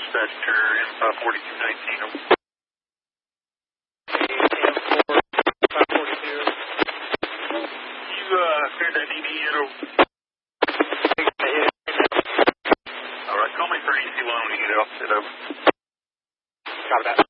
dispatcher, M4219. You cleared that DD yet? All right, call me for EC1 when you get off. Sit over. Copy that.